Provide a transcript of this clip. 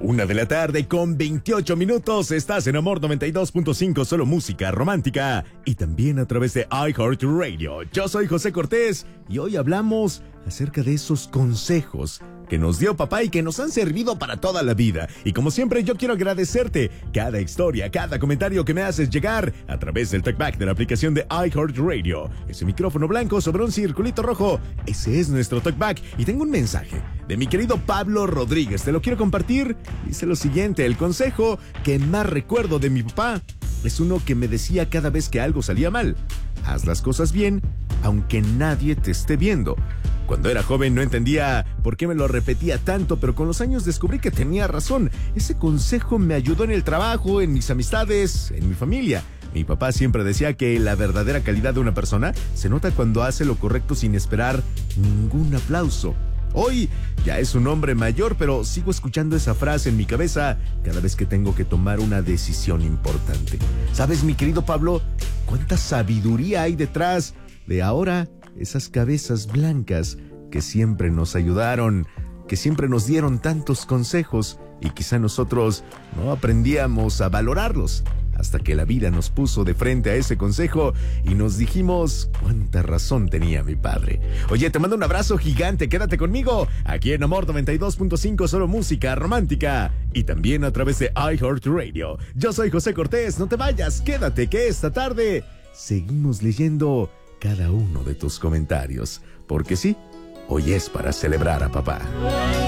1:00 con 28 minutos. Estás en Amor 92.5, solo música romántica. Y también a través de iHeartRadio. Yo soy José Cortés y hoy hablamos acerca de esos consejos que nos dio papá y que nos han servido para toda la vida. Y como siempre, yo quiero agradecerte cada historia, cada comentario que me haces llegar a través del talkback de la aplicación de iHeartRadio. Ese micrófono blanco sobre un circulito rojo, ese es nuestro talkback. Y tengo un mensaje de mi querido Pablo Rodríguez. Te lo quiero compartir. Dice lo siguiente: el consejo que más recuerdo de mi papá es uno que me decía cada vez que algo salía mal: haz las cosas bien, aunque nadie te esté viendo. Cuando era joven no entendía por qué me lo repetía tanto, pero con los años descubrí que tenía razón. Ese consejo me ayudó en el trabajo, en mis amistades, en mi familia. Mi papá siempre decía que la verdadera calidad de una persona se nota cuando hace lo correcto sin esperar ningún aplauso. Hoy ya es un hombre mayor, pero sigo escuchando esa frase en mi cabeza cada vez que tengo que tomar una decisión importante. ¿Sabes, mi querido Pablo, cuánta sabiduría hay detrás de ahora esas cabezas blancas que siempre nos ayudaron, que siempre nos dieron tantos consejos y quizá nosotros no aprendíamos a valorarlos hasta que la vida nos puso de frente a ese consejo y nos dijimos cuánta razón tenía mi padre? Oye, te mando un abrazo gigante, quédate conmigo aquí en Amor 92.5, solo música romántica y también a través de iHeartRadio. Yo soy José Cortés, no te vayas, quédate que esta tarde seguimos leyendo cada uno de tus comentarios, porque sí, hoy es para celebrar a papá.